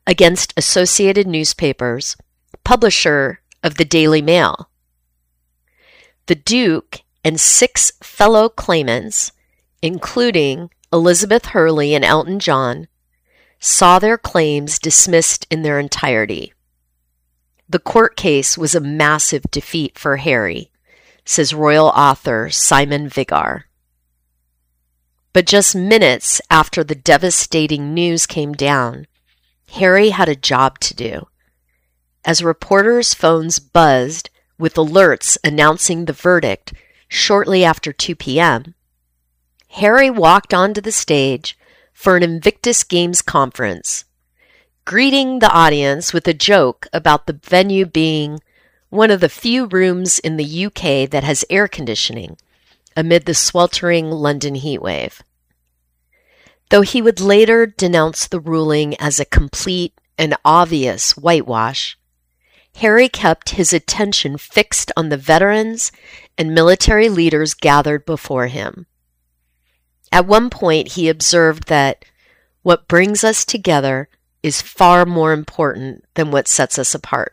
against Associated Newspapers, publisher of the Daily Mail. The Duke and 6 fellow claimants, including Elizabeth Hurley and Elton John, saw their claims dismissed in their entirety. The court case was a massive defeat for Harry, says royal author Simon Vigar. But just minutes after the devastating news came down, Harry had a job to do. As reporters' phones buzzed with alerts announcing the verdict shortly after 2 p.m., Harry walked onto the stage for an Invictus Games conference, greeting the audience with a joke about the venue being one of the few rooms in the UK that has air conditioning amid the sweltering London heatwave. Though he would later denounce the ruling as a complete and obvious whitewash, Harry kept his attention fixed on the veterans and military leaders gathered before him. At one point, he observed that what brings us together is far more important than what sets us apart.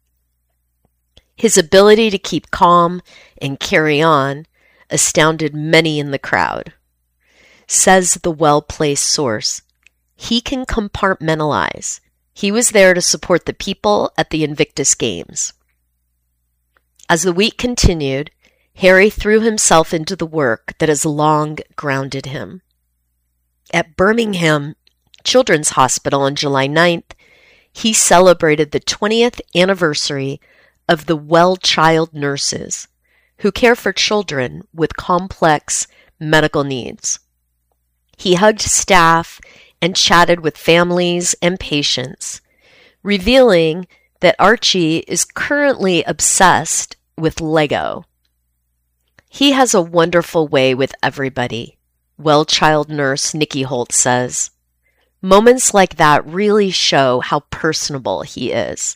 His ability to keep calm and carry on astounded many in the crowd. Says the well-placed source, he can compartmentalize. He was there to support the people at the Invictus Games. As the week continued, Harry threw himself into the work that has long grounded him. At Birmingham Children's Hospital on July 9th, he celebrated the 20th anniversary of the Well Child nurses who care for children with complex medical needs. He hugged staff and chatted with families and patients, revealing that Archie is currently obsessed with Lego. He has a wonderful way with everybody, Well Child nurse Nikki Holt says. Moments like that really show how personable he is.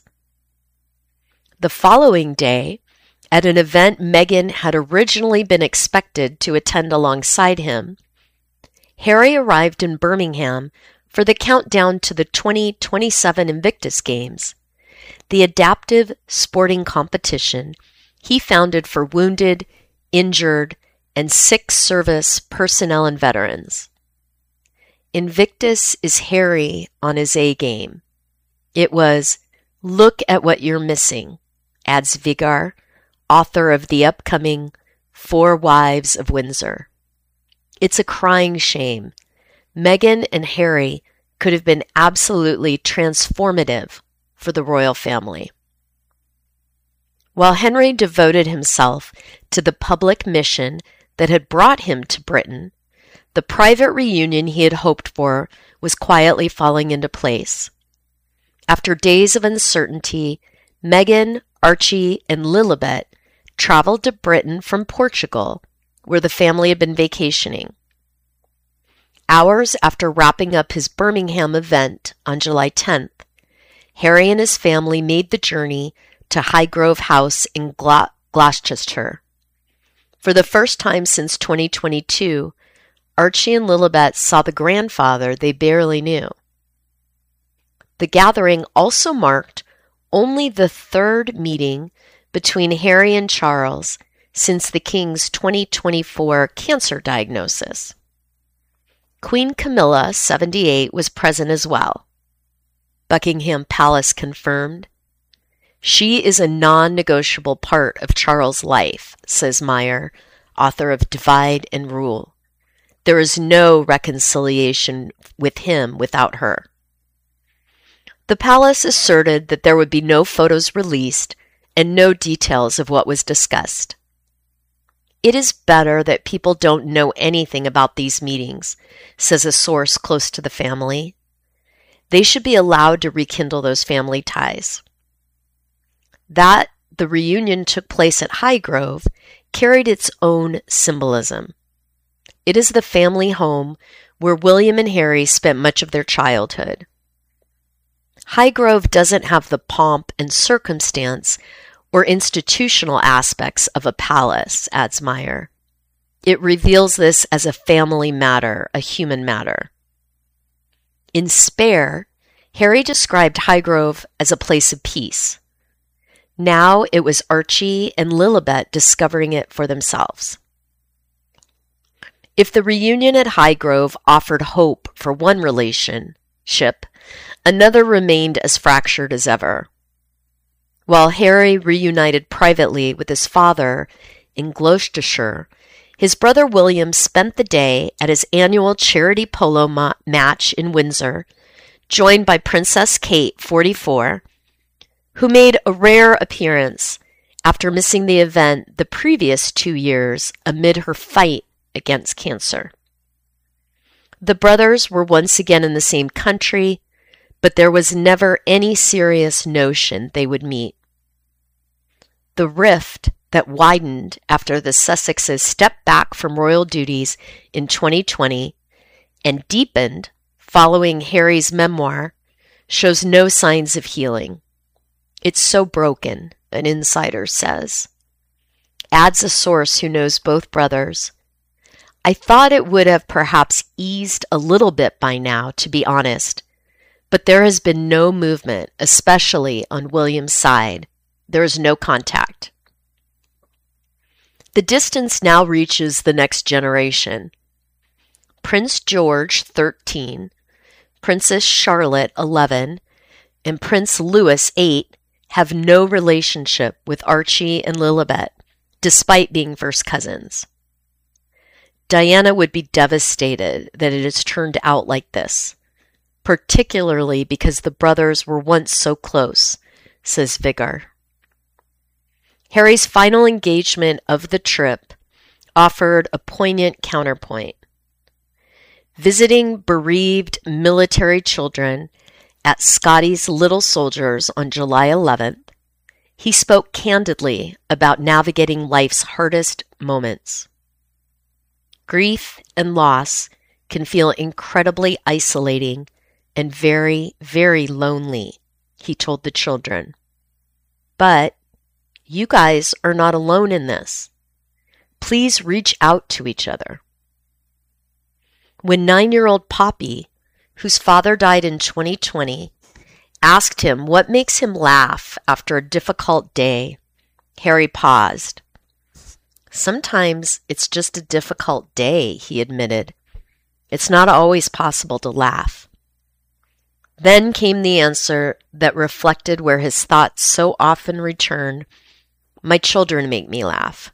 The following day, at an event Meghan had originally been expected to attend alongside him, Harry arrived in Birmingham for the countdown to the 2027 Invictus Games, the adaptive sporting competition he founded for wounded, injured, and sick service personnel and veterans. Invictus is Harry on his A game. It was, "Look at what you're missing," adds Vigar, author of the upcoming 4 Wives of Windsor. It's a crying shame. Meghan and Harry could have been absolutely transformative for the royal family. While Henry devoted himself to the public mission that had brought him to Britain, the private reunion he had hoped for was quietly falling into place. After days of uncertainty, Meghan, Archie, and Lilibet traveled to Britain from Portugal, where the family had been vacationing. Hours after wrapping up his Birmingham event on July 10th, Harry and his family made the journey to Highgrove House in Gloucestershire. For the first time since 2022, Archie and Lilibet saw the grandfather they barely knew. The gathering also marked only the 3rd meeting between Harry and Charles since the King's 2024 cancer diagnosis. Queen Camilla, 78, was present as well. Buckingham Palace confirmed. She is a non-negotiable part of Charles' life, says Meyer, author of Divide and Rule. There is no reconciliation with him without her. The palace asserted that there would be no photos released and no details of what was discussed. It is better that people don't know anything about these meetings, says a source close to the family. They should be allowed to rekindle those family ties. That the reunion took place at Highgrove carried its own symbolism. It is the family home where William and Harry spent much of their childhood. Highgrove doesn't have the pomp and circumstance or institutional aspects of a palace, adds Meyer. It reveals this as a family matter, a human matter. In Spare, Harry described Highgrove as a place of peace. Now it was Archie and Lilibet discovering it for themselves. If the reunion at Highgrove offered hope for one relationship, another remained as fractured as ever. While Harry reunited privately with his father in Gloucestershire, his brother William spent the day at his annual charity polo match in Windsor, joined by Princess Kate, 44, who made a rare appearance after missing the event the previous 2 years amid her fight against cancer. The brothers were once again in the same country, but there was never any serious notion they would meet. The rift that widened after the Sussexes stepped back from royal duties in 2020 and deepened following Harry's memoir shows no signs of healing. It's so broken, an insider says. Adds a source who knows both brothers. I thought it would have perhaps eased a little bit by now, to be honest, but there has been no movement, especially on William's side. There is no contact. The distance now reaches the next generation. Prince George, 13, Princess Charlotte, 11, and Prince Louis, 8, have no relationship with Archie and Lilibet, despite being first cousins. Diana would be devastated that it has turned out like this, particularly because the brothers were once so close, says Vigar. Harry's final engagement of the trip offered a poignant counterpoint. Visiting bereaved military children at Scotty's Little Soldiers on July 11th, he spoke candidly about navigating life's hardest moments. Grief and loss can feel incredibly isolating and very, very lonely, he told the children. But you guys are not alone in this. Please reach out to each other. When 9-year-old Poppy, whose father died in 2020, asked him what makes him laugh after a difficult day, Harry paused. Sometimes it's just a difficult day, he admitted. It's not always possible to laugh. Then came the answer that reflected where his thoughts so often return. My children make me laugh.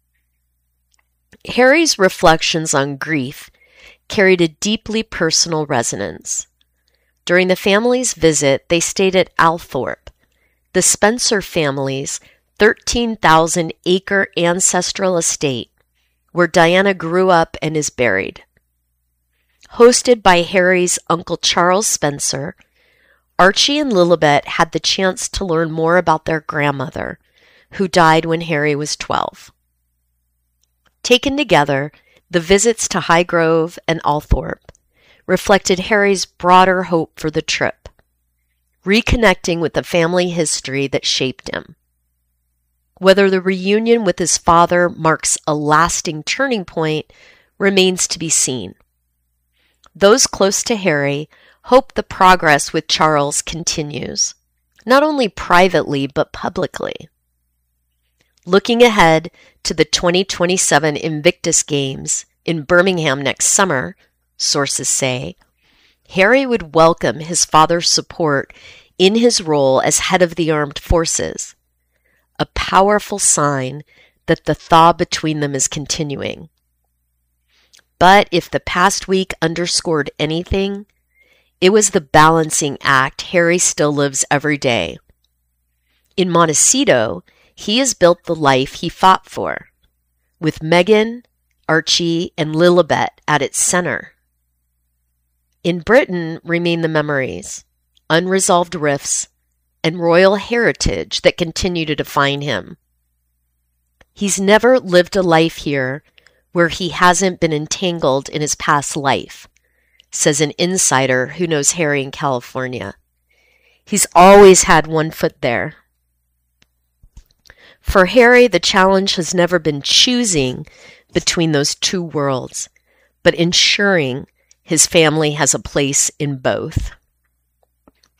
Harry's reflections on grief carried a deeply personal resonance. During the family's visit, they stayed at Althorpe, the Spencer family's 13,000-acre ancestral estate, where Diana grew up and is buried. Hosted by Harry's Uncle Charles Spencer, Archie and Lilibet had the chance to learn more about their grandmother, who died when Harry was 12. Taken together, the visits to Highgrove and Althorpe reflected Harry's broader hope for the trip, reconnecting with the family history that shaped him. Whether the reunion with his father marks a lasting turning point remains to be seen. Those close to Harry hope the progress with Charles continues, not only privately but publicly. Looking ahead to the 2027 Invictus Games in Birmingham next summer, sources say, Harry would welcome his father's support in his role as head of the armed forces, a powerful sign that the thaw between them is continuing. But if the past week underscored anything, it was the balancing act Harry still lives every day. In Montecito, he has built the life he fought for, with Meghan, Archie, and Lilibet at its center. In Britain remain the memories, unresolved rifts, and royal heritage that continue to define him. He's never lived a life here where he hasn't been entangled in his past life, says an insider who knows Harry in California. He's always had one foot there. For Harry, the challenge has never been choosing between those two worlds, but ensuring his family has a place in both.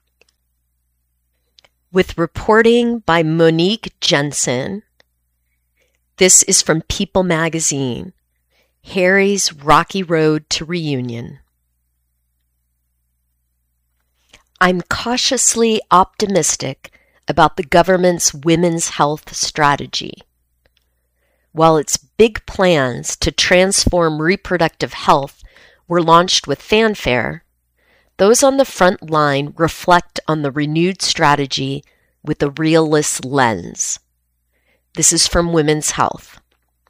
with reporting by Monique Jensen. This is from People magazine, Harry's Rocky Road to Reunion. I'm cautiously optimistic about the government's women's health strategy. While its big plans to transform reproductive health were launched with fanfare, those on the front line reflect on the renewed strategy with a realist lens. This is from Women's Health.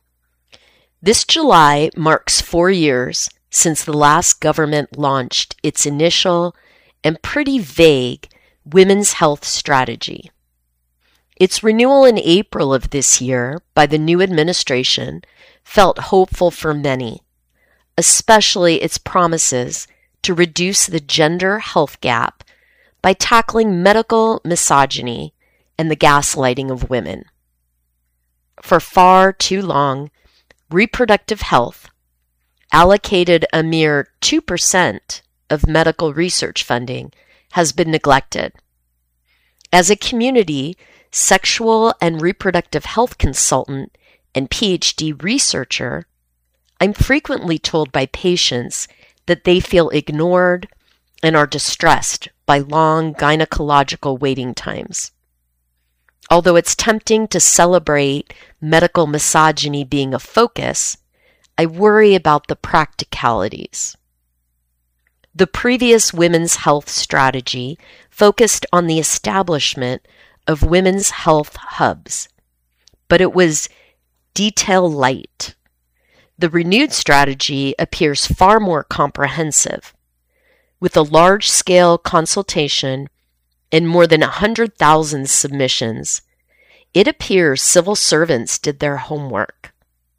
This July marks 4 years since the last government launched its initial and pretty vague women's health strategy. Its renewal in April of this year by the new administration felt hopeful for many, especially its promises to reduce the gender health gap by tackling medical misogyny and the gaslighting of women. For far too long, reproductive health, allocated a mere 2% of medical research funding, has been neglected. As a community sexual and reproductive health consultant and PhD researcher, I'm frequently told by patients that they feel ignored and are distressed by long gynecological waiting times. Although it's tempting to celebrate medical misogyny being a focus, I worry about the practicalities. The previous women's health strategy focused on the establishment of women's health hubs, but it was detail light. The renewed strategy appears far more comprehensive, with a large-scale consultation and more than 100,000 submissions. It appears civil servants did their homework.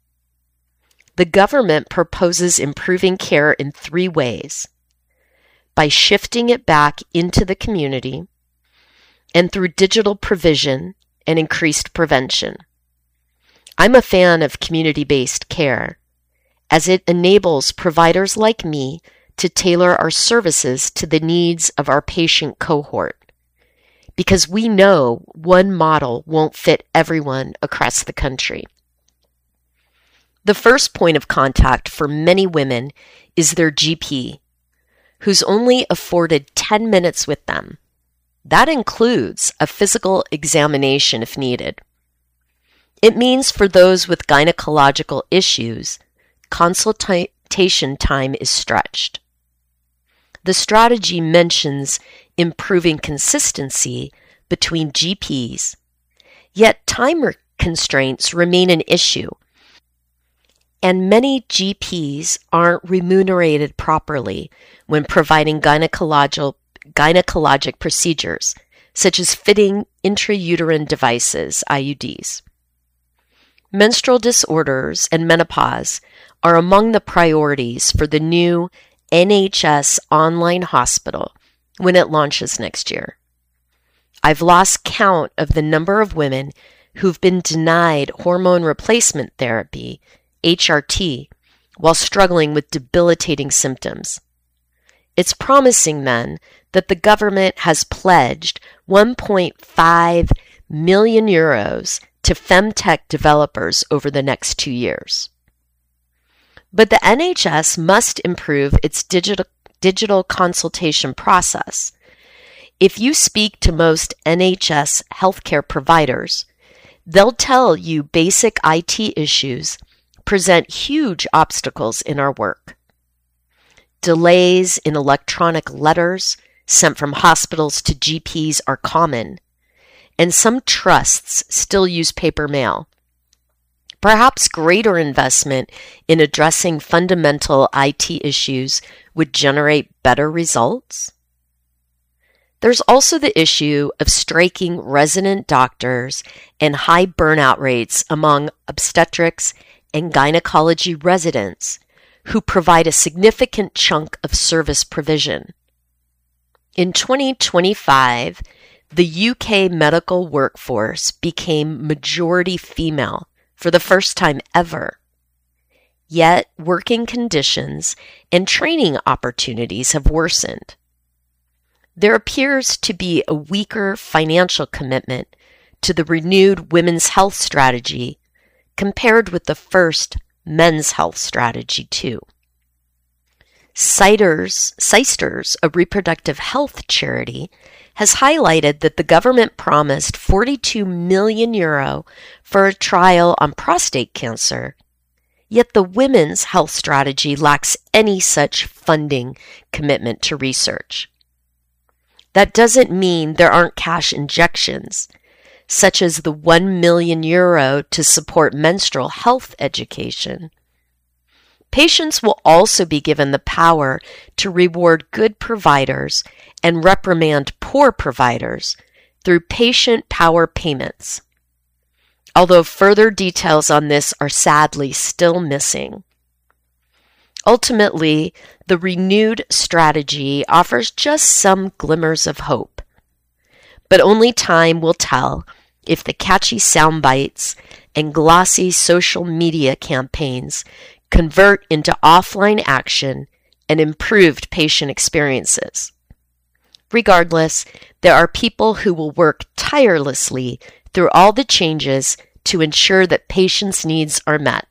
The government proposes improving care in 3 ways: by shifting it back into the community, and through digital provision and increased prevention. I'm a fan of community-based care, as it enables providers like me to tailor our services to the needs of our patient cohort, because we know one model won't fit everyone across the country. The first point of contact for many women is their GP, who's only afforded 10 minutes with them. That includes a physical examination if needed. It means for those with gynecological issues, consultation time is stretched. The strategy mentions improving consistency between GPs, yet time constraints remain an issue, and many GPs aren't remunerated properly when providing gynecologic procedures, such as fitting intrauterine devices, IUDs. Menstrual disorders and menopause are among the priorities for the new NHS online hospital when it launches next year. I've lost count of the number of women who've been denied hormone replacement therapy, HRT, while struggling with debilitating symptoms. It's promising then that the government has pledged 1.5 million euros to femtech developers over the next 2 years. But the NHS must improve its digital consultation process. If you speak to most NHS healthcare providers, they'll tell you basic IT issues present huge obstacles in our work. Delays in electronic letters sent from hospitals to GPs are common, and some trusts still use paper mail. Perhaps greater investment in addressing fundamental IT issues would generate better results. There's also the issue of striking resident doctors and high burnout rates among obstetrics and gynecology residents who provide a significant chunk of service provision. In 2025, the UK medical workforce became majority female for the first time ever. Yet, working conditions and training opportunities have worsened. there appears to be a weaker financial commitment to the renewed women's health strategy compared with the first men's health strategy, too. Sisters, a reproductive health charity, has highlighted that the government promised €42 million for a trial on prostate cancer, yet the women's health strategy lacks any such funding commitment to research. That doesn't mean there aren't cash injections, such as the €1 million to support menstrual health education. Patients will also be given the power to reward good providers and reprimand poor providers through patient power payments, although further details on this are sadly still missing. Ultimately, the renewed strategy offers just some glimmers of hope, but only time will tell if the catchy sound bites and glossy social media campaigns convert into offline action and improved patient experiences. Regardless, there are people who will work tirelessly through all the changes to ensure that patients' needs are met.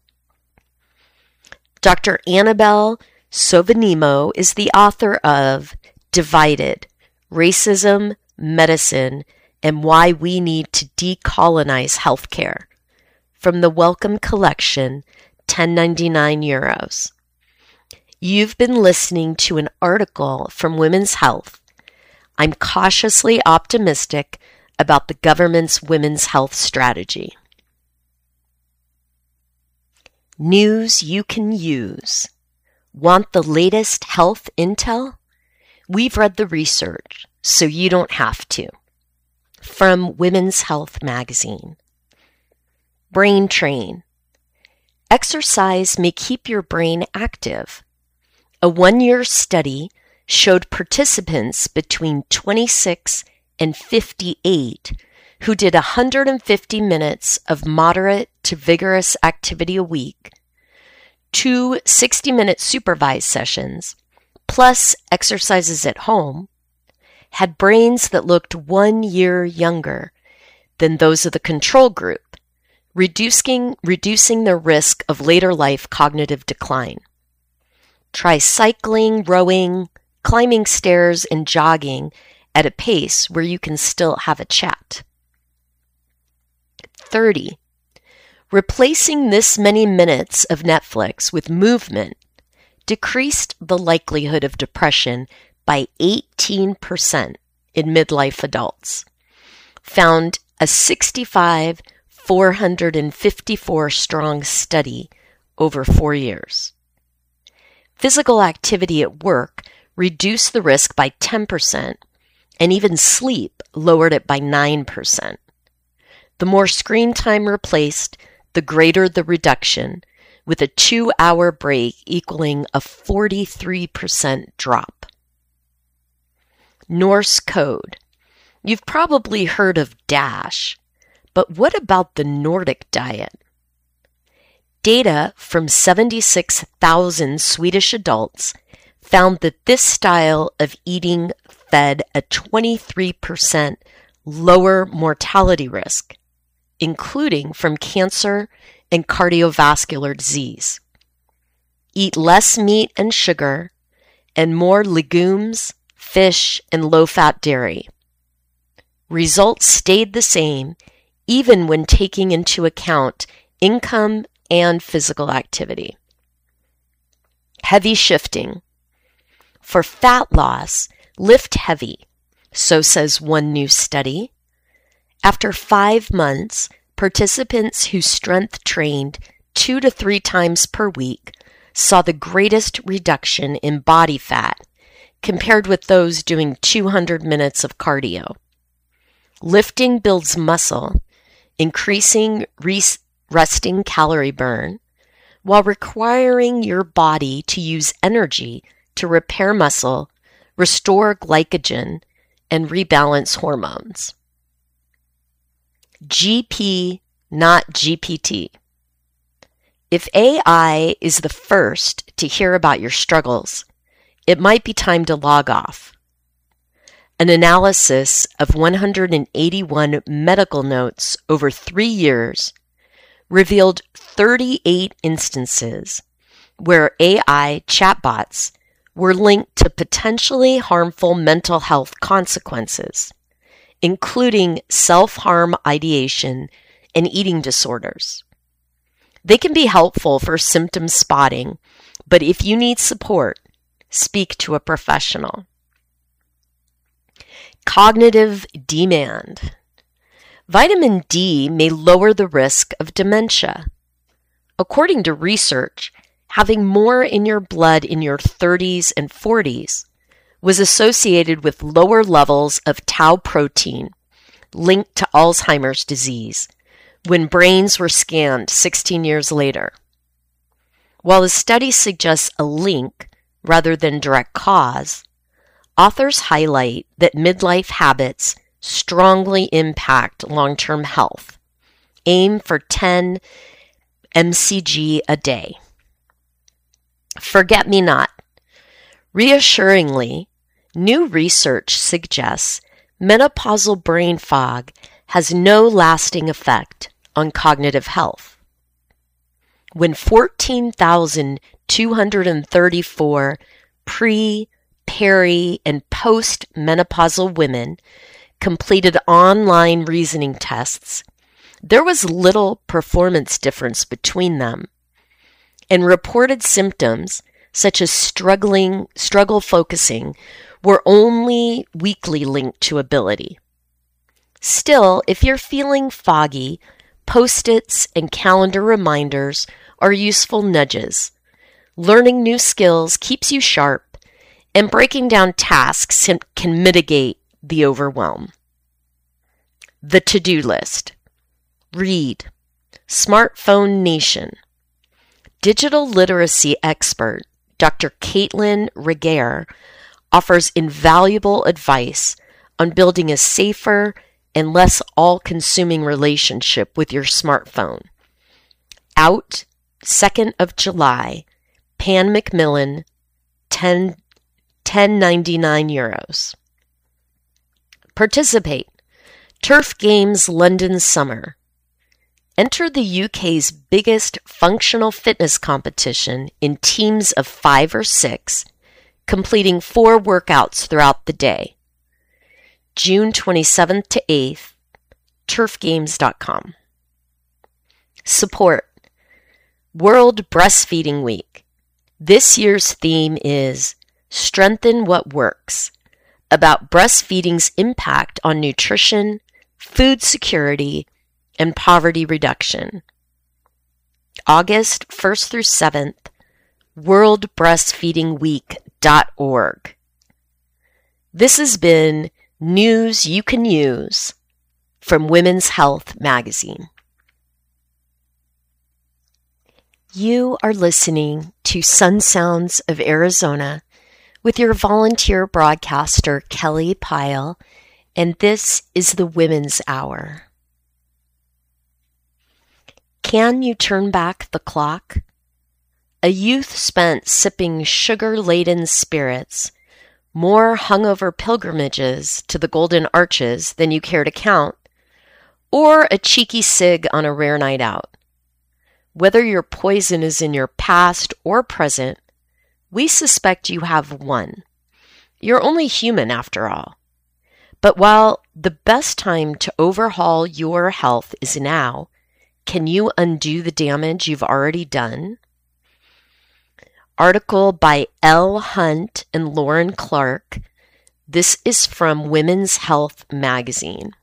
Dr. Annabelle Sovanimo is the author of Divided: Racism, Medicine, and Why We Need to Decolonize Healthcare, from the Wellcome Collection, €10.99. You've been listening to an article from Women's Health. I'm cautiously optimistic about the government's women's health strategy. News you can use. Want the latest health intel? We've read the research, so you don't have to. From Women's Health magazine. Brain Train. Exercise may keep your brain active. A 1-year study showed participants between 26 and 58 who did 150 minutes of moderate to vigorous activity a week, 2 60-minute supervised sessions, plus exercises at home, had brains that looked 1 year younger than those of the control group, reducing the risk of later life cognitive decline. Try cycling, rowing, climbing stairs, and jogging at a pace where you can still have a chat. 30. Replacing this many minutes of Netflix with movement decreased the likelihood of depression by 18% in midlife adults. Found a 454 strong study over 4 years. Physical activity at work reduced the risk by 10%, and even sleep lowered it by 9%. The more screen time replaced, the greater the reduction, with a 2-hour break equaling a 43% drop. Norse code. You've probably heard of DASH, but what about the Nordic diet? Data from 76,000 Swedish adults found that this style of eating fed a 23% lower mortality risk, including from cancer and cardiovascular disease. Eat less meat and sugar and more legumes, fish, and low-fat dairy. Results stayed the same even when taking into account income and physical activity. Heavy shifting. For fat loss, lift heavy, so says one new study. After 5 months, participants who strength trained 2 to 3 times per week saw the greatest reduction in body fat compared with those doing 200 minutes of cardio. Lifting builds muscle, increasing resting calorie burn, while requiring your body to use energy to repair muscle, restore glycogen, and rebalance hormones. GP, not GPT. If AI is the first to hear about your struggles, it might be time to log off. An analysis of 181 medical notes over 3 years revealed 38 instances where AI chatbots were linked to potentially harmful mental health consequences, including self-harm ideation and eating disorders. They can be helpful for symptom spotting, but if you need support, speak to a professional. Cognitive demand. Vitamin D may lower the risk of dementia. According to research, having more in your blood in your 30s and 40s was associated with lower levels of tau protein linked to Alzheimer's disease when brains were scanned 16 years later. While the study suggests a link rather than direct cause, authors highlight that midlife habits strongly impact long-term health. Aim for 10 mcg a day. Forget-me-not. Reassuringly, new research suggests menopausal brain fog has no lasting effect on cognitive health. When 14,234 pre, peri, and post-menopausal women completed online reasoning tests, there was little performance difference between them, and reported symptoms such as struggle focusing were only weakly linked to ability. Still, if you're feeling foggy, Post-its and calendar reminders are useful nudges. Learning new skills keeps you sharp, and breaking down tasks can mitigate the overwhelm. The to-do list. Read. Smartphone Nation. Digital literacy expert Dr. Caitlin Regehr offers invaluable advice on building a safer and less all-consuming relationship with your smartphone. Out 2nd of July, Pan Macmillan, €10.99. Participate. Turf Games London Summer. Enter the UK's biggest functional fitness competition in teams of 5 or 6, completing 4 workouts throughout the day. June 27th to 8th, turfgames.com. Support. World Breastfeeding Week. This year's theme is Strengthen What Works, about breastfeeding's impact on nutrition, food security, and poverty reduction. August 1st through 7th, worldbreastfeedingweek.org. This has been News You Can Use from Women's Health magazine. You are listening to Sun Sounds of Arizona with your volunteer broadcaster, Kelly Pyle, and this is the Women's Hour. Can you turn back the clock? A youth spent sipping sugar-laden spirits, more hungover pilgrimages to the Golden Arches than you care to count, or a cheeky cig on a rare night out. Whether your poison is in your past or present, we suspect you have one. You're only human after all. But while the best time to overhaul your health is now, can you undo the damage you've already done? Article by Elle Hunt and Lauren Clark. This is from Women's Health magazine.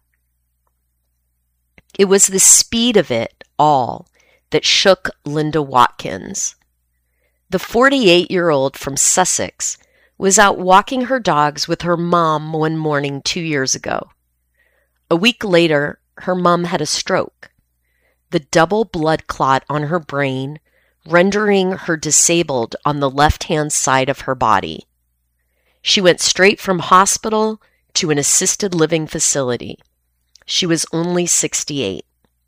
It was the speed of it all that shook Linda Watkins. The 48-year-old from Sussex was out walking her dogs with her mom one morning 2 years ago. A week later, her mom had a stroke. The double blood clot on her brain, rendering her disabled on the left-hand side of her body. She went straight from hospital to an assisted living facility. She was only 68.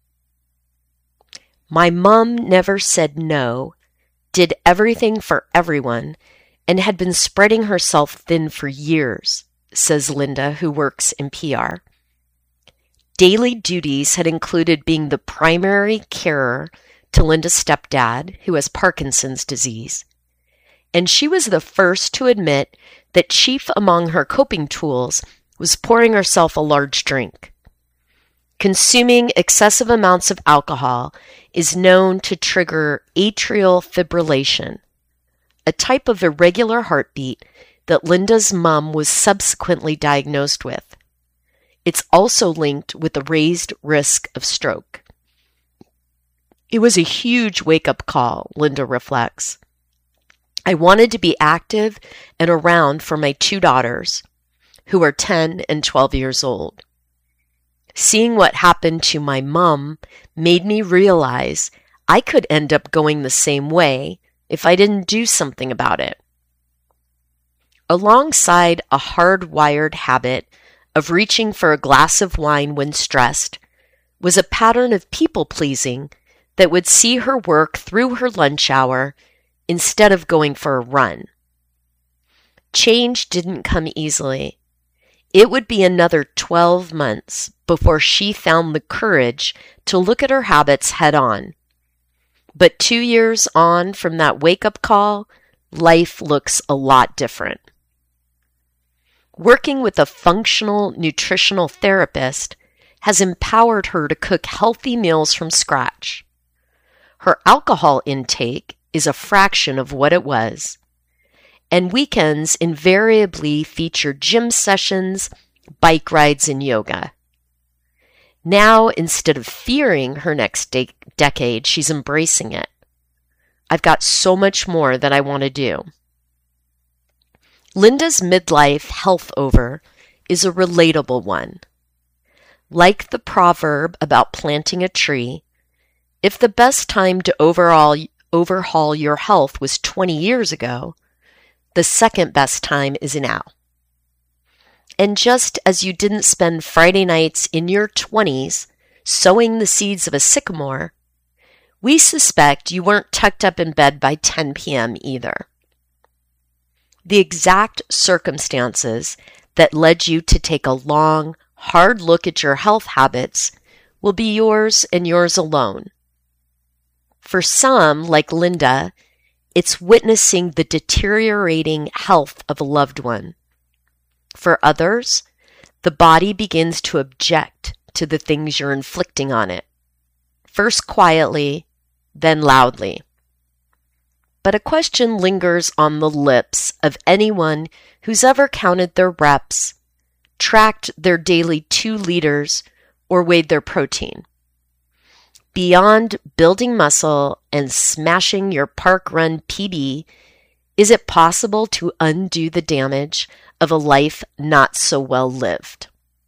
My mom never said no, did everything for everyone, and had been spreading herself thin for years. says Linda, who works in PR. Daily duties had included being the primary carer to Linda's stepdad, who has Parkinson's disease. And she was the first to admit that chief among her coping tools was pouring herself a large drink. Consuming excessive amounts of alcohol is known to trigger atrial fibrillation, a type of irregular heartbeat that Linda's mom was subsequently diagnosed with. It's also linked with a raised risk of stroke. It was a huge wake-up call, Linda reflects. I wanted to be active and around for my two daughters, who are 10 and 12 years old. Seeing what happened to my mom made me realize I could end up going the same way if I didn't do something about it. Alongside a hardwired habit of reaching for a glass of wine when stressed was a pattern of people-pleasing that would see her work through her lunch hour instead of going for a run. Change didn't come easily. It would be another 12 months before she found the courage to look at her habits head on. But 2 years on from that wake-up call, life looks a lot different. Working with a functional nutritional therapist has empowered her to cook healthy meals from scratch. Her alcohol intake is a fraction of what it was, and weekends invariably feature gym sessions, bike rides, and yoga. Now, instead of fearing her next decade, she's embracing it. I've got so much more that I want to do. Linda's midlife health over is a relatable one. Like the proverb about planting a tree, if the best time to overhaul your health was 20 years ago, the second best time is now. And just as you didn't spend Friday nights in your 20s sowing the seeds of a sycamore, we suspect you weren't tucked up in bed by 10 p.m. either. The exact circumstances that led you to take a long, hard look at your health habits will be yours and yours alone. For some, like Linda, it's witnessing the deteriorating health of a loved one. For others, the body begins to object to the things you're inflicting on it, first quietly, then loudly. But a question lingers on the lips of anyone who's ever counted their reps, tracked their daily 2 liters, or weighed their protein. Beyond building muscle and smashing your park run PB, is it possible to undo the damage of a life not so well lived?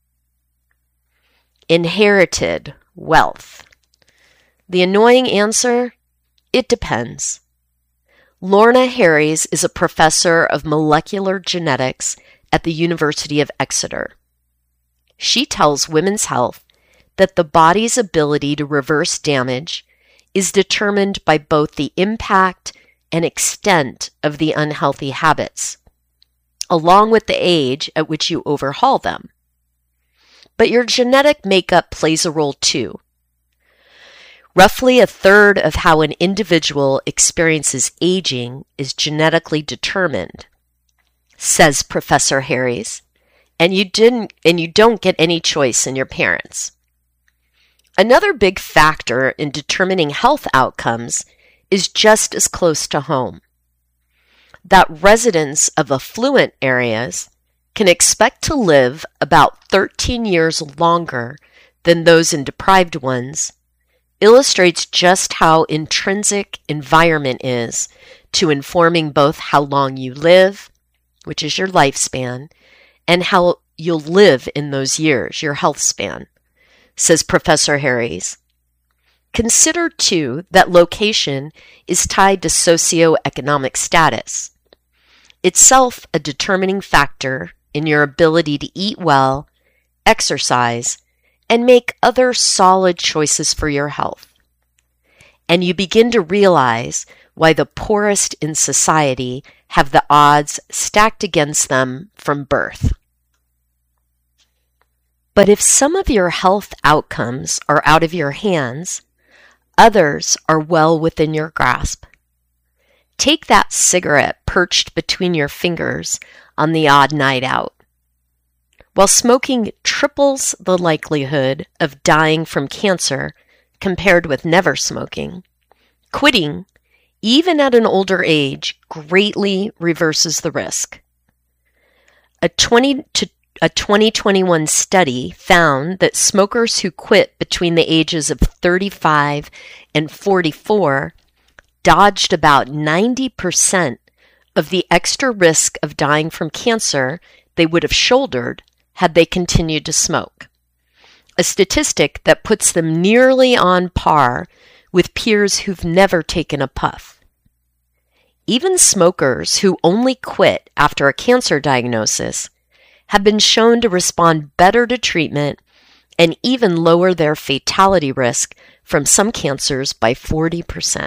Inherited wealth. The annoying answer? It depends. Lorna Harries is a professor of molecular genetics at the University of Exeter. She tells Women's Health that the body's ability to reverse damage is determined by both the impact and extent of the unhealthy habits, along with the age at which you overhaul them. But your genetic makeup plays a role too. Roughly a third of how an individual experiences aging is genetically determined, says Professor Harries, and you don't get any choice in your parents. Another big factor in determining health outcomes is just as close to home. That residents of affluent areas can expect to live about 13 years longer than those in deprived ones illustrates just how intrinsic environment is to informing both how long you live, which is your lifespan, and how you'll live in those years, your health span, says Professor Harries. Consider, too, that location is tied to socioeconomic status, itself a determining factor in your ability to eat well, exercise, and make other solid choices for your health. And you begin to realize why the poorest in society have the odds stacked against them from birth. But if some of your health outcomes are out of your hands, others are well within your grasp. Take that cigarette perched between your fingers on the odd night out. While smoking triples the likelihood of dying from cancer compared with never smoking, quitting, even at an older age, greatly reverses the risk. A 2021 study found that smokers who quit between the ages of 35 and 44 dodged about 90% of the extra risk of dying from cancer they would have shouldered had they continued to smoke, a statistic that puts them nearly on par with peers who've never taken a puff. Even smokers who only quit after a cancer diagnosis have been shown to respond better to treatment and even lower their fatality risk from some cancers by 40%.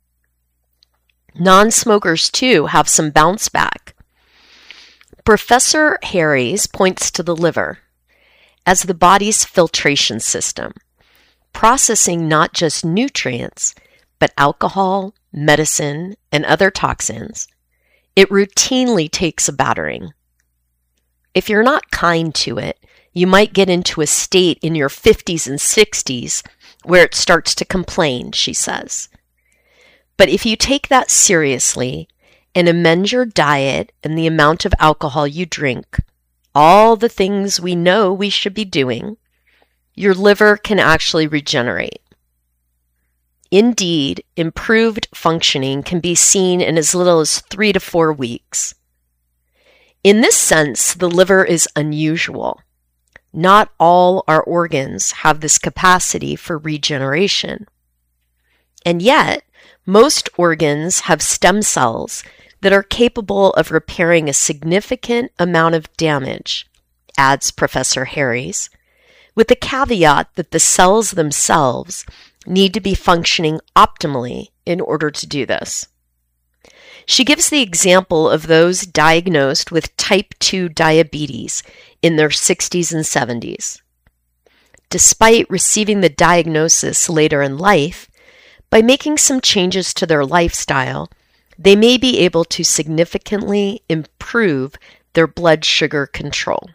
Non-smokers, too, have some bounce back. Professor Harries points to the liver as the body's filtration system, processing not just nutrients, but alcohol, medicine, and other toxins. It routinely takes a battering. If you're not kind to it, you might get into a state in your 50s and 60s where it starts to complain, she says. But if you take that seriously and amend your diet and the amount of alcohol you drink, all the things we know we should be doing, your liver can actually regenerate. Indeed, improved functioning can be seen in as little as 3 to 4 weeks. In this sense, the liver is unusual. Not all our organs have this capacity for regeneration. And yet, most organs have stem cells that are capable of repairing a significant amount of damage, adds Professor Harries, with the caveat that the cells themselves need to be functioning optimally in order to do this. She gives the example of those diagnosed with type 2 diabetes in their 60s and 70s. Despite receiving the diagnosis later in life, by making some changes to their lifestyle, they may be able to significantly improve their blood sugar control.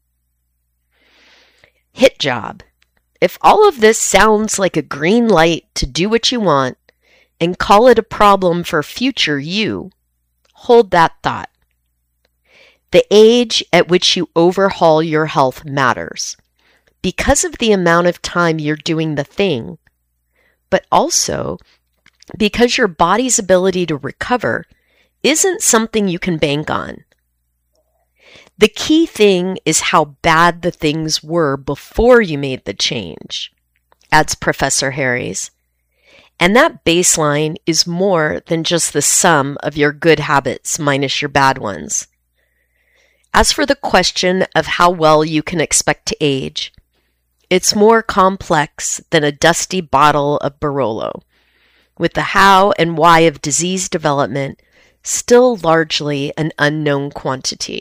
Hit job. If all of this sounds like a green light to do what you want and call it a problem for future you, hold that thought. The age at which you overhaul your health matters because of the amount of time you're doing the thing, but also because your body's ability to recover isn't something you can bank on. The key thing is how bad the things were before you made the change, adds Professor Harries. And that baseline is more than just the sum of your good habits minus your bad ones. As for the question of how well you can expect to age, it's more complex than a dusty bottle of Barolo, with the how and why of disease development still largely an unknown quantity.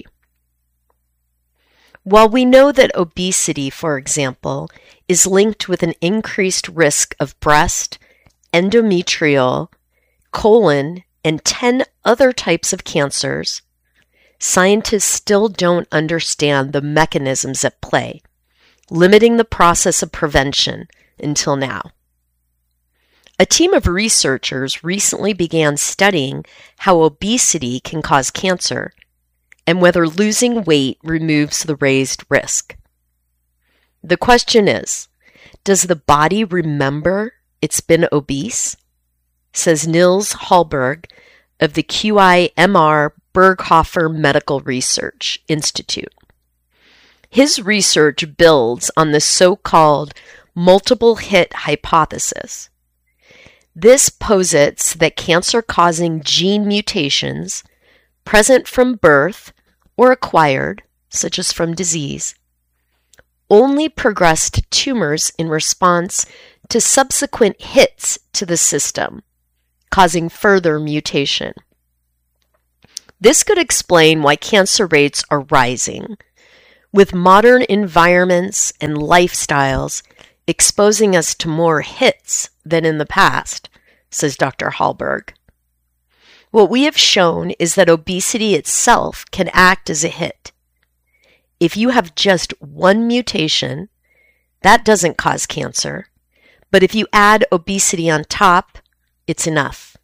While we know that obesity, for example, is linked with an increased risk of breast, endometrial, colon, and 10 other types of cancers, scientists still don't understand the mechanisms at play, limiting the process of prevention until now. A team of researchers recently began studying how obesity can cause cancer and whether losing weight removes the raised risk. The question is, does the body remember it's been obese? Says Nils Hallberg of the QIMR Berghofer Medical Research Institute. His research builds on the so-called multiple hit hypothesis. This posits that cancer-causing gene mutations present from birth or acquired, such as from disease, only progress to tumors in response to subsequent hits to the system, causing further mutation. This could explain why cancer rates are rising, With modern environments and lifestyles exposing us to more hits than in the past, says Dr. Hallberg. What we have shown is that obesity itself can act as a hit. If you have just one mutation, that doesn't cause cancer, but if you add obesity on top, it's enough.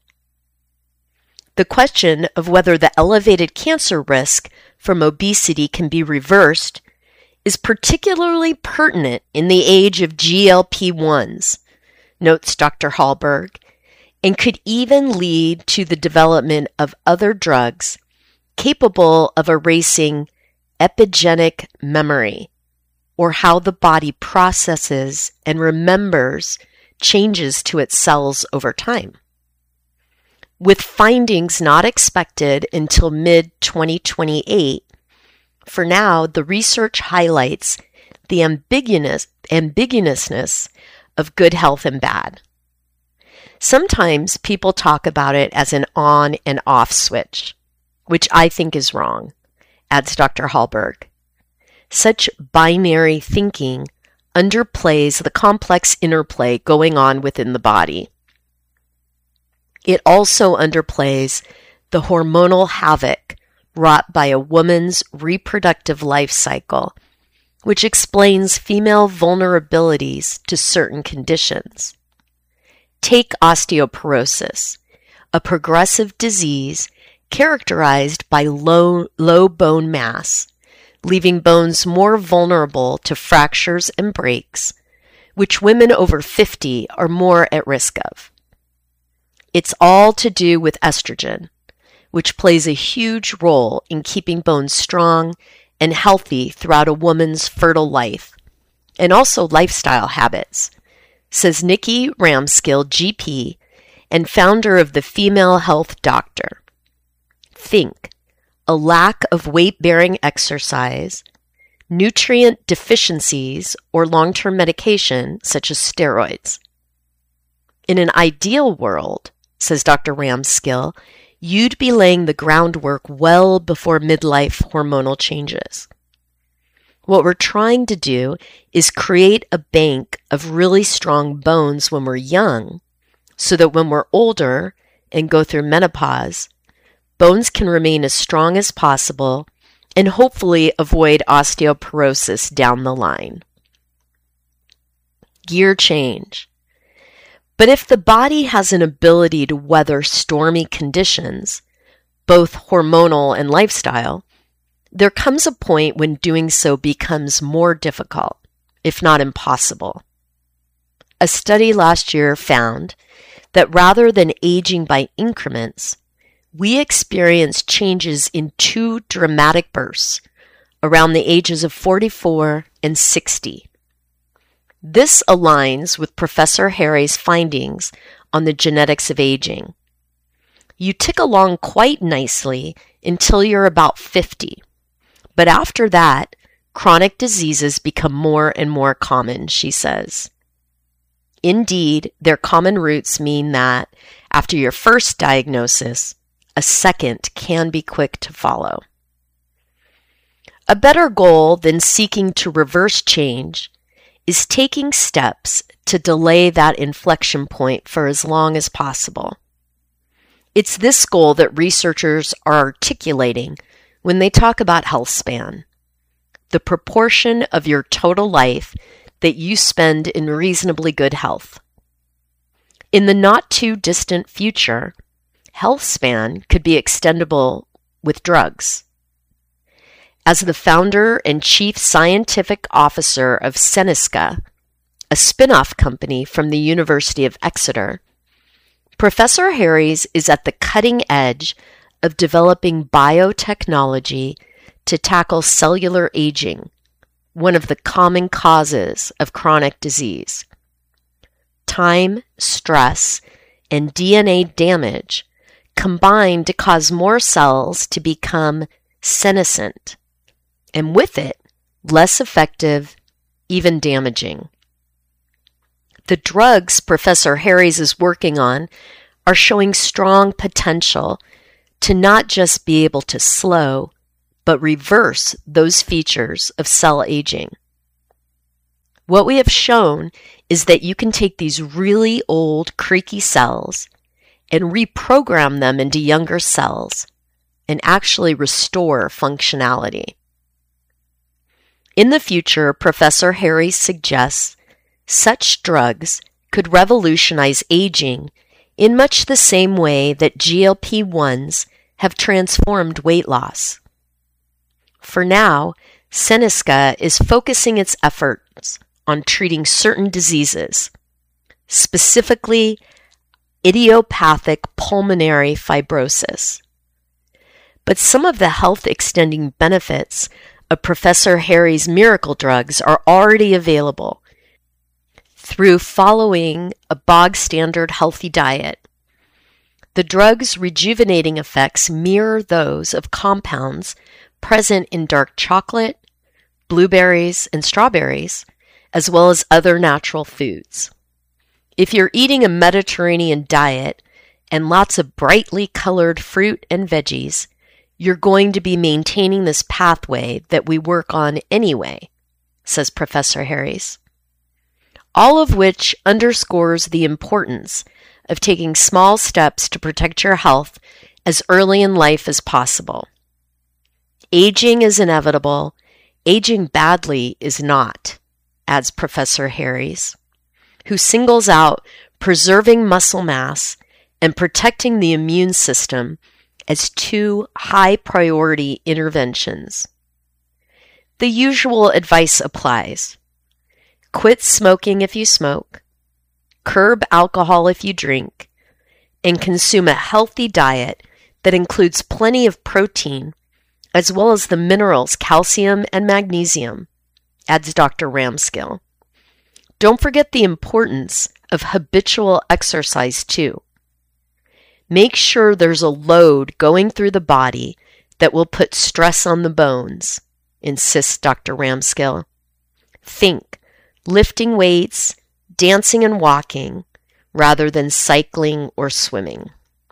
The question of whether the elevated cancer risk from obesity can be reversed is particularly pertinent in the age of GLP-1s, notes Dr. Hallberg, and could even lead to the development of other drugs capable of erasing epigenetic memory, or how the body processes and remembers changes to its cells over time. With findings not expected until mid-2028, for now, the research highlights the ambiguousness of good health and bad. Sometimes people talk about it as an on and off switch, which I think is wrong, adds Dr. Hallberg. Such binary thinking underplays the complex interplay going on within the body. It also underplays the hormonal havoc wrought by a woman's reproductive life cycle, which explains female vulnerabilities to certain conditions. Take osteoporosis, a progressive disease characterized by low bone mass, leaving bones more vulnerable to fractures and breaks, which women over 50 are more at risk of. It's all to do with estrogen, which plays a huge role in keeping bones strong and healthy throughout a woman's fertile life, and also lifestyle habits, says Nikki Ramskill, GP, and founder of the Female Health Doctor. Think: a lack of weight-bearing exercise, nutrient deficiencies, or long-term medication such as steroids. In an ideal world, says Dr. Ramskill, you'd be laying the groundwork well before midlife hormonal changes. What we're trying to do is create a bank of really strong bones when we're young, so that when we're older and go through menopause, bones can remain as strong as possible and hopefully avoid osteoporosis down the line. Gear change. But if the body has an ability to weather stormy conditions, both hormonal and lifestyle, there comes a point when doing so becomes more difficult, if not impossible. A study last year found that rather than aging by increments, we experience changes in 2 dramatic bursts around the ages of 44 and 60. This aligns with Professor Harry's findings on the genetics of aging. You tick along quite nicely until you're about 50, but after that, chronic diseases become more and more common, she says. Indeed, their common roots mean that after your first diagnosis, a second can be quick to follow. A better goal than seeking to reverse change is taking steps to delay that inflection point for as long as possible. It's this goal that researchers are articulating when they talk about health span, the proportion of your total life that you spend in reasonably good health. In the not too distant future, health span could be extendable with drugs. As the founder and chief scientific officer of Senesca, a spin-off company from the University of Exeter, Professor Harries is at the cutting edge of developing biotechnology to tackle cellular aging, one of the common causes of chronic disease. Time, stress, and DNA damage combine to cause more cells to become senescent, and with it, less effective, even damaging. The drugs Professor Harries is working on are showing strong potential to not just be able to slow, but reverse those features of cell aging. What we have shown is that you can take these really old, creaky cells and reprogram them into younger cells and actually restore functionality. In the future, Professor Harries suggests such drugs could revolutionize aging in much the same way that GLP-1s have transformed weight loss. For now, Senesca is focusing its efforts on treating certain diseases, specifically idiopathic pulmonary fibrosis. But some of the health-extending benefits of Professor Harries' miracle drugs are already available through following a bog-standard healthy diet. The drug's rejuvenating effects mirror those of compounds present in dark chocolate, blueberries, and strawberries, as well as other natural foods. If you're eating a Mediterranean diet and lots of brightly colored fruit and veggies, you're going to be maintaining this pathway that we work on anyway, says Professor Harries. All of which underscores the importance of taking small steps to protect your health as early in life as possible. Aging is inevitable. Aging badly is not, adds Professor Harries, who singles out preserving muscle mass and protecting the immune system as two high-priority interventions. The usual advice applies. Quit smoking if you smoke, curb alcohol if you drink, and consume a healthy diet that includes plenty of protein, as well as the minerals calcium and magnesium, adds Dr. Ramskill. Don't forget the importance of habitual exercise too. Make sure there's a load going through the body that will put stress on the bones, insists Dr. Ramskill. Think lifting weights, dancing and walking, rather than cycling or swimming.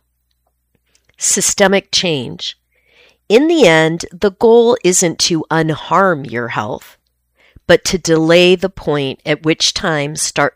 Systemic change. In the end, the goal isn't to unharm your health, but to delay the point at which time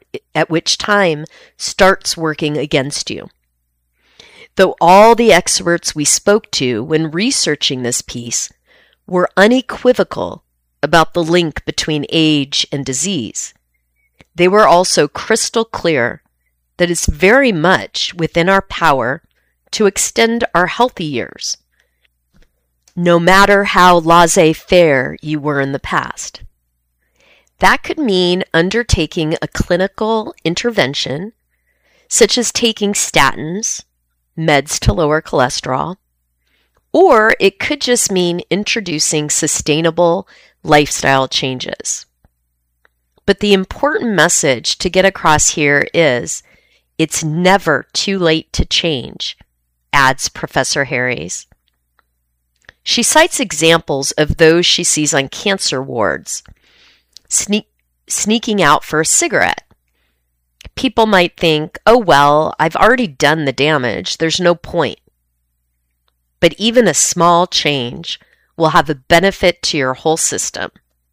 starts working against you. Though all the experts we spoke to when researching this piece were unequivocal about the link between age and disease, they were also crystal clear that it's very much within our power to extend our healthy years, no matter how laissez-faire you were in the past. That could mean undertaking a clinical intervention, such as taking statins, meds to lower cholesterol, or it could just mean introducing sustainable lifestyle changes. But the important message to get across here is, it's never too late to change, adds Professor Harries. She cites examples of those she sees on cancer wards, sneaking out for a cigarette. People might think, oh well, I've already done the damage, there's no point. But even a small change will have a benefit to your whole system.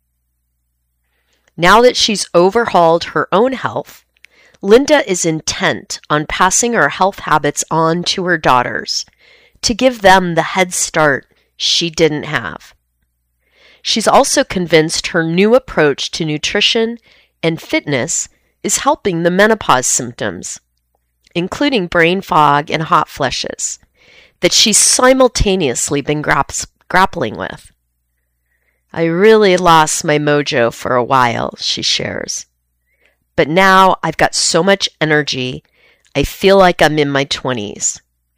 Now that she's overhauled her own health, Linda is intent on passing her health habits on to her daughters to give them the head start she didn't have. She's also convinced her new approach to nutrition and fitness is helping the menopause symptoms, including brain fog and hot flushes, that she's simultaneously been grappling with. I really lost my mojo for a while, she shares. But now I've got so much energy, I feel like I'm in my 20s.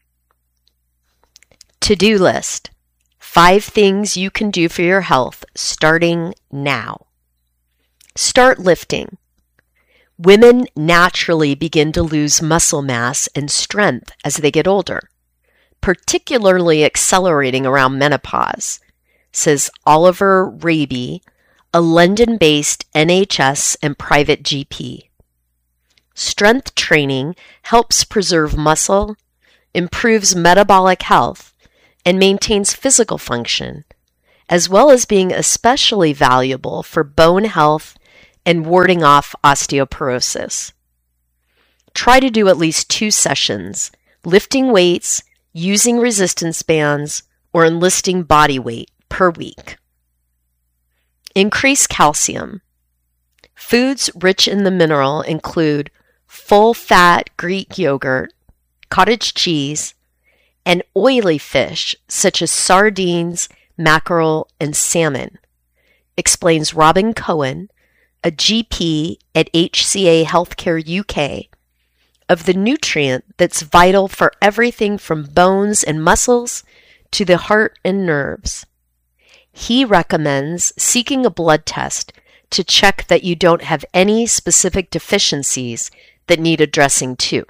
To-do list. 5 things you can do for your health starting now. Start lifting. Women naturally begin to lose muscle mass and strength as they get older, particularly accelerating around menopause, says Oliver Raby, a London-based NHS and private GP. Strength training helps preserve muscle, improves metabolic health, and maintains physical function, as well as being especially valuable for bone health and warding off osteoporosis. Try to do at least 2 sessions, lifting weights, using resistance bands, or enlisting body weight per week. Increase calcium. Foods rich in the mineral include full-fat Greek yogurt, cottage cheese, and oily fish such as sardines, mackerel, and salmon, explains Robin Cohen, a GP at HCA Healthcare UK, of the nutrient that's vital for everything from bones and muscles to the heart and nerves. He recommends seeking a blood test to check that you don't have any specific deficiencies that need addressing too.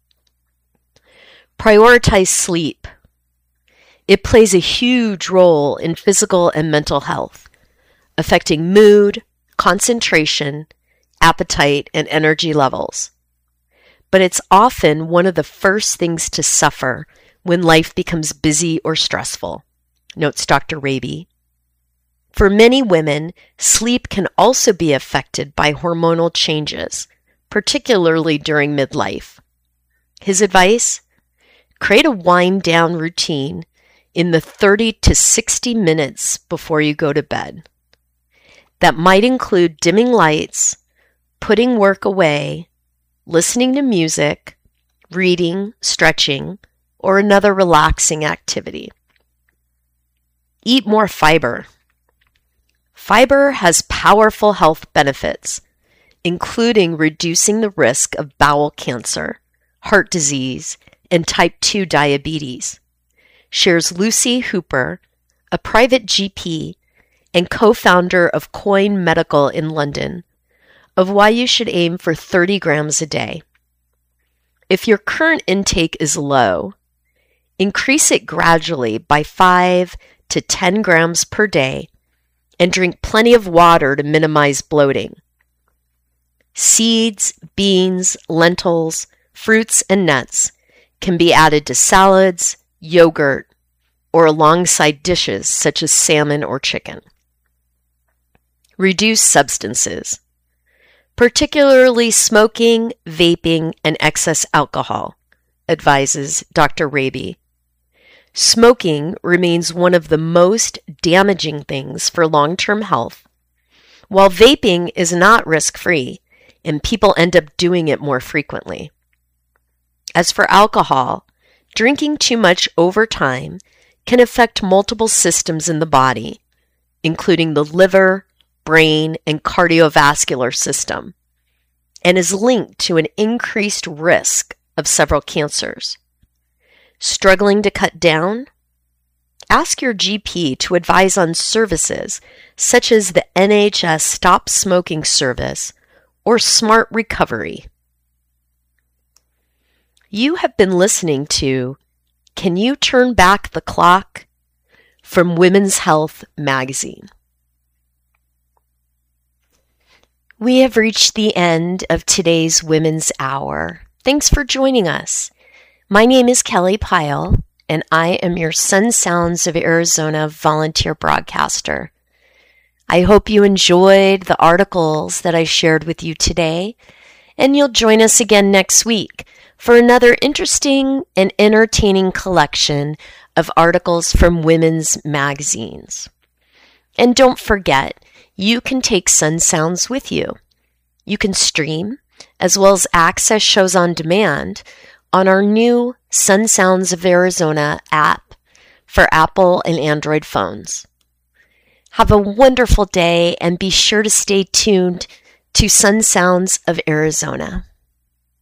Prioritize sleep. It plays a huge role in physical and mental health, affecting mood, concentration, appetite, and energy levels. But it's often one of the first things to suffer when life becomes busy or stressful, notes Dr. Raby. For many women, sleep can also be affected by hormonal changes, particularly during midlife. His advice? Create a wind-down routine in the 30 to 60 minutes before you go to bed. That might include dimming lights, putting work away, listening to music, reading, stretching, or another relaxing activity. Eat more fiber. Fiber has powerful health benefits, including reducing the risk of bowel cancer, heart disease, and type 2 diabetes, shares Lucy Hooper, a private GP and co-founder of Coin Medical in London, of why you should aim for 30 grams a day. If your current intake is low, increase it gradually by 5 to 10 grams per day and drink plenty of water to minimize bloating. Seeds, beans, lentils, fruits, and nuts can be added to salads, yogurt, or alongside dishes such as salmon or chicken. Reduce substances, particularly smoking, vaping, and excess alcohol, advises Dr. Raby. Smoking remains one of the most damaging things for long-term health, while vaping is not risk-free, and people end up doing it more frequently. As for alcohol, drinking too much over time can affect multiple systems in the body, including the liver, brain, and cardiovascular system, and is linked to an increased risk of several cancers. Struggling to cut down? Ask your GP to advise on services such as the NHS Stop Smoking Service or Smart Recovery. You have been listening to Can You Turn Back the Clock? From Women's Health magazine. We have reached the end of today's Women's Hour. Thanks for joining us. My name is Kelly Pyle, and I am your Sun Sounds of Arizona volunteer broadcaster. I hope you enjoyed the articles that I shared with you today, and you'll join us again next week for another interesting and entertaining collection of articles from women's magazines. And don't forget, you can take Sun Sounds with you. You can stream, as well as access shows on demand on our new Sun Sounds of Arizona app for Apple and Android phones. Have a wonderful day and be sure to stay tuned to Sun Sounds of Arizona.